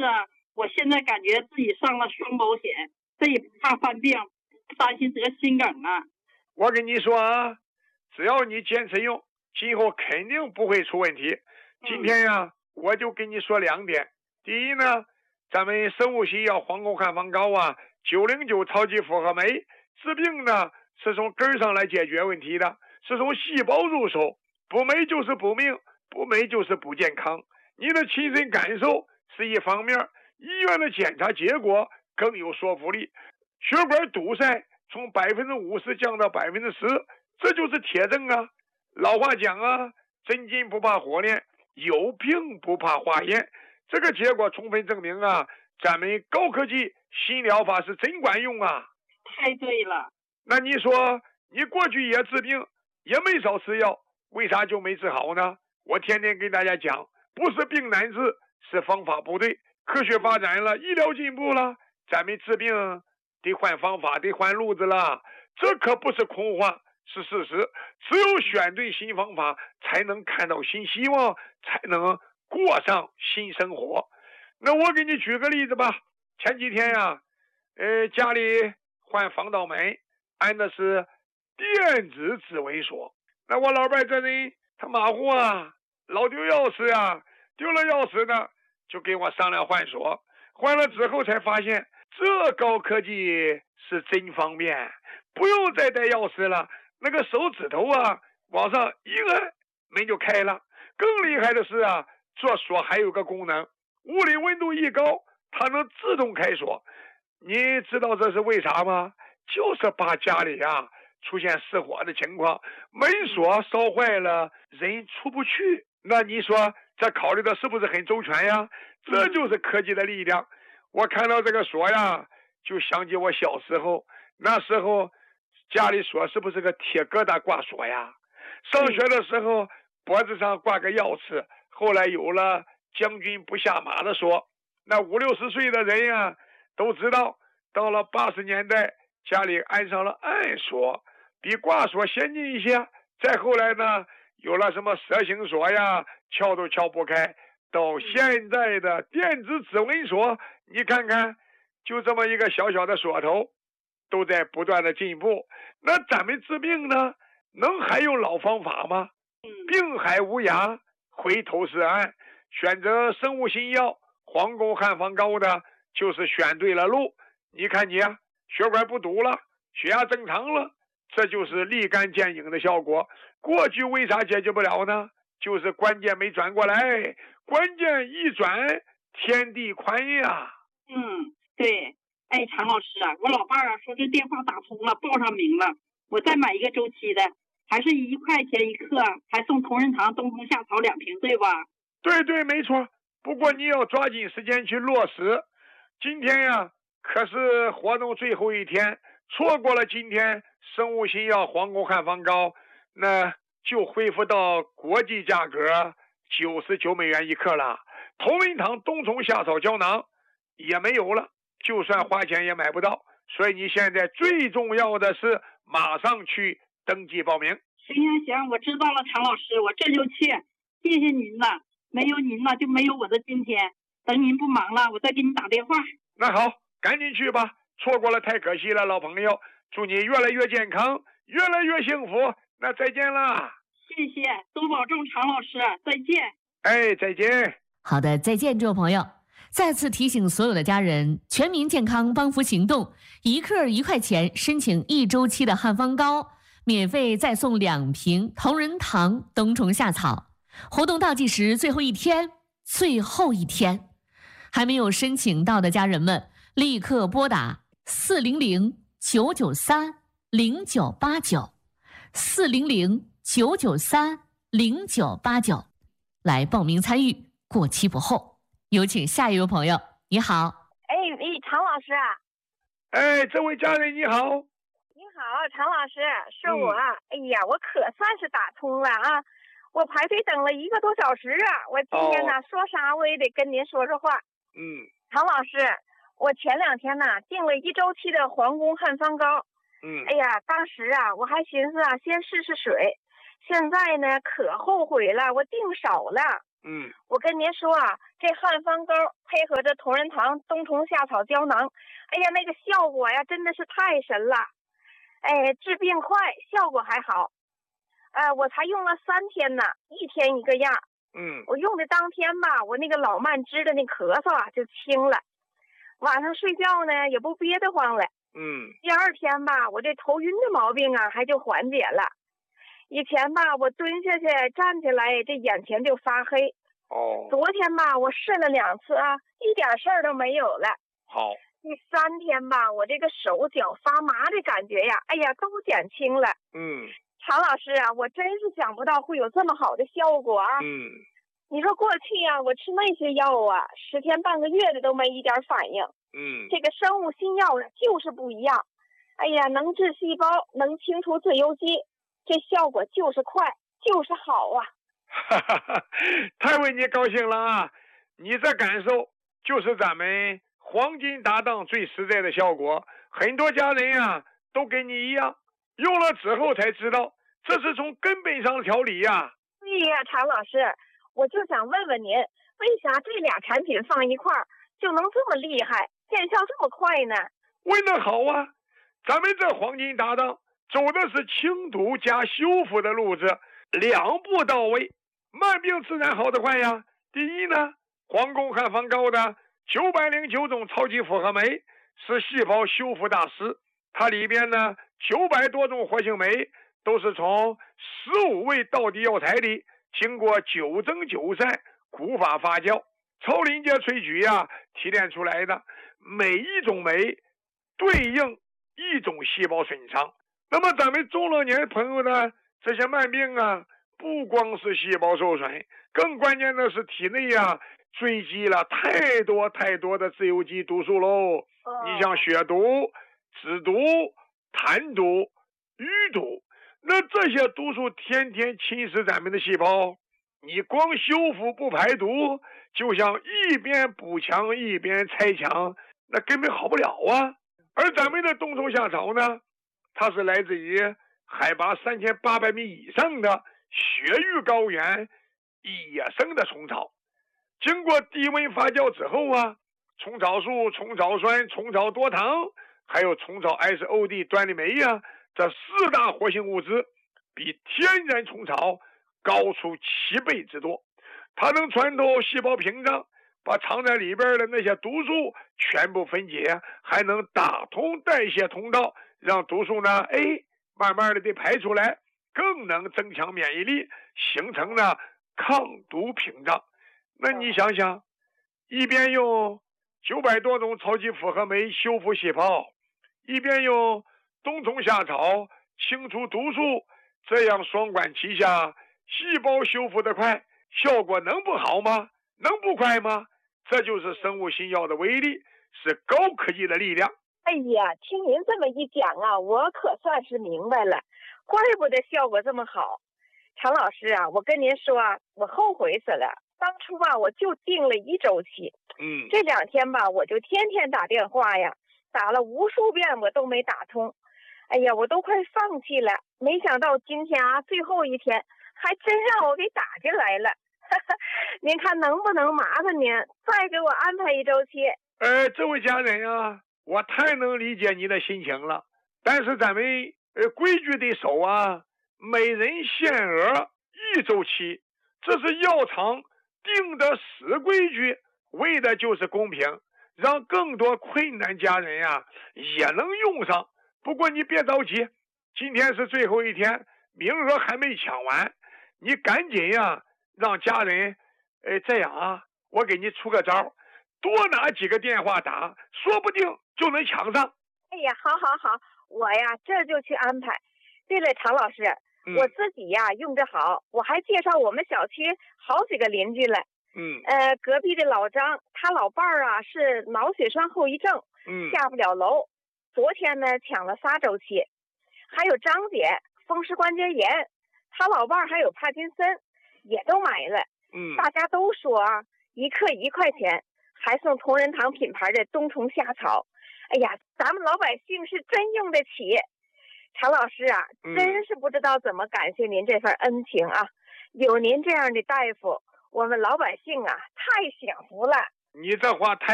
啊，我现在感觉自己上了双保险，这也不怕犯病，担心得心梗啊。 我跟你说啊，只要你坚持用，今后肯定不会出问题。今天呀，我就跟你说2点。第一呢，咱们生物西药黄宫汉方膏啊，909超级复合酶治病呢是从根上来解决问题的，是从细胞入手，补酶就是补命，补酶就是补健康。你的亲身感受是一方面，医院的检查结果更有说服力。血管堵塞从50%降到10%，这就是铁证啊。老话讲啊，真金不怕火炼，有病不怕化验。这个结果充分证明啊，咱们高科技新疗法是真管用啊。 太对了。 那你说你过去也治病，也没少吃药，为啥就没治好呢？我天天跟大家讲，不是病难治，是方法不对。科学发展了，医疗进步了，咱们治病得换方法，得换路子了。这可不是空话，是事实。只有选对新方法，才能看到新希望，才能过上新生活。那我给你举个例子吧。前几天呀，家里换防盗门，安的是电子指纹锁。那我老伴这人他马虎啊，老丢钥匙啊，丢了钥匙呢，就跟我商量换锁。换了之后才发现，这高科技是真方便，不用再带钥匙了，那个手指头啊往上一按，门就开了。更厉害的是啊，这锁还有个功能，屋里温度一高，它能自动开锁。你知道这是为啥吗？就是怕家里啊出现失火的情况，门锁烧坏了，人出不去。那你说这考虑的是不是很周全呀？这就是科技的力量。我看到这个锁呀，就想起我小时候，那时候家里锁是不是个铁疙瘩挂锁呀？上学的时候脖子上挂个钥匙，后来有了将军不下马的锁。那50-60岁的人呀，都知道，到了80年代，家里安上了暗锁，比挂锁先进一些。再后来呢，有了什么蛇形锁呀，撬都撬不开，到现在的电子指纹锁，你看看，就这么一个小小的锁头，都在不断的进步。那咱们治病呢，能还用老方法吗？病海无涯，回头是岸。选择生物新药黄宫汉方膏的，就是选对了路。你看你啊，血管不堵了，血压正常了，这就是立竿见影的效果。过去为啥解决不了呢？就是关键没转过来，关键一转，天地宽呀。 对。哎，常老师啊，我老伴儿啊说这电话打通了，报上名了，我再买一个周期的，还是1块钱1克，还送同仁堂冬虫夏草2瓶，对吧？ 对，没错。不过你要抓紧时间去落实。今天呀，可是活动最后一天，错过了今天生物新药黄宫汉方膏，那就恢复到国际价格99美元1克了。同仁堂冬虫夏草胶囊也没有了，就算花钱也买不到。所以你现在最重要的是马上去登记报名。 行，我知道了，常老师，我这就去。谢谢您了，没有您了就没有我的今天。等您不忙了，我再给你打电话。 那好，赶紧去吧，错过了太可惜了，老朋友。祝你越来越健康，越来越幸福。那再见啦。 谢谢，多保重，常老师，再见。 哎，再见。 好的，再见，诸位朋友。再次提醒所有的家人，全民健康帮扶行动，1克1块钱，申请1周期的汉方膏，免费再送2瓶同仁堂冬虫夏草。活动倒计时最后一天，还没有申请到的家人们，立刻拨打400-993-0989，400-993-0989来报名参与，过期不候。有请下一位朋友，你好。 常老师啊。 这位家人你好。 你好，常老师，是我。哎呀，我可算是打通了啊！我排队等了1个多小时啊！我今天呢，说啥我也得跟您说说话。常老师，我前2天呢订了1周期的黄宫汉方膏。哎呀，当时啊我还寻思啊先试试水，现在呢可后悔了，我订少了。 我跟您说啊，这汉方膏配合着同仁堂冬虫夏草胶囊，哎呀，那个效果呀真的是太神了。哎，治病快，效果还好。我才用了3天呢，1天一个样。我用的当天吧，我那个老慢支的那咳嗽啊就轻了，晚上睡觉呢也不憋得慌了。第2天吧，我这头晕的毛病啊还就缓解了。以前吧，我蹲下去站起来，这眼前就发黑。昨天吧，我试了2次啊，一点事儿都没有了。 好。 第3天吧，我这个手脚发麻的感觉呀，哎呀，都减轻了。常老师啊，我真是想不到会有这么好的效果啊。你说过去啊，我吃那些药啊，10天半个月的都没一点反应。这个生物新药呢，就是不一样。哎呀，能治细胞，能清除自由基，这效果就是快，就是好啊。 太为你高兴了啊！你这感受就是咱们黄金搭档最实在的效果。很多家人啊都跟你一样，用了之后才知道这是从根本上调理呀。 对呀，常老师，我就想问问您，为啥这俩产品放一块儿就能这么厉害，见效这么快呢？ 问得好啊！咱们这黄金搭档走的是清毒加修复的路子，2步到位，慢病自然好得快呀。第一呢，皇宫汉方膏的909种超级复合酶是细胞修复大师，它里边呢900多种活性酶都是从15味道地药材里经过9蒸9晒古法发酵超临界萃取呀提炼出来的，每一种酶对应一种细胞损伤。那么咱们中老年朋友呢，这些慢病啊，不光是细胞受损，更关键的是体内啊堆积了太多的自由基毒素喽。你像血毒、脂毒、痰毒、淤毒，那这些毒素天天侵蚀咱们的细胞，你光修复不排毒，就像一边补墙一边拆墙，那根本好不了啊。而咱们的冬虫夏草呢，它是来自于海拔3800米以上的雪域高原野生的虫草，经过低温发酵之后啊，虫草素、虫草酸、虫草多糖，还有虫草 SOD 端粒酶呀，这4大活性物质比天然虫草高出7倍之多。它能穿透细胞屏障，把藏在里边的那些毒素全部分解，还能打通代谢通道，让毒素呢慢慢的排出来，更能增强免疫力，形成了抗毒屏障。那你想想，一边用900多种超级复合酶修复细胞，一边用冬虫夏草清除毒素，这样双管齐下，细胞修复得快，效果能不好吗？能不快吗？这就是生物新药的威力，是高科技的力量。 哎呀，听您这么一讲啊，我可算是明白了，怪不得效果这么好。常老师啊，我跟您说啊，我后悔死了。当初吧，我就定了1周期，这2天吧，我就天天打电话呀，打了无数遍我都没打通。哎呀，我都快放弃了。没想到今天啊，最后一天，还真让我给打进来了。您看能不能麻烦您再给我安排1周期？ 这位家人啊，我太能理解你的心情了。但是咱们规矩得守啊，每人限额1周期，这是药厂定的死规矩，为的就是公平，让更多困难家人呀也能用上。不过你别着急，今天是最后一天，名额还没抢完，你赶紧呀让家人这样啊，我给你出个招，多拿几个电话打，说不定就能抢上。 哎呀，好，我呀这就去安排。对了，常老师，我自己呀用着好，我还介绍我们小区好几个邻居了。隔壁的老张，他老伴儿啊是脑血栓后遗症，下不了楼。昨天呢抢了3周期。还有张姐，风湿关节炎，他老伴儿还有帕金森，也都买了。大家都说啊，1克1块钱，还送同仁堂品牌的冬虫夏草。哎呀，咱们老百姓是真用得起。常老师啊，真是不知道怎么感谢您这份恩情啊！有您这样的大夫， 我们老百姓啊太享福了。 你这话太